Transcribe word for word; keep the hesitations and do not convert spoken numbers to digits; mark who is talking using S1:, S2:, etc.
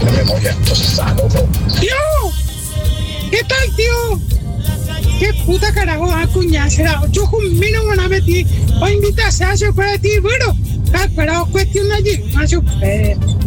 S1: de memoria. Entonces está loco.
S2: ¡Tío! ¿Qué tal, tío? ¿Qué puta carajo acuña será? Yo con mi no van a meter o invitarse a su ti, bueno, pero cuestión allí, a su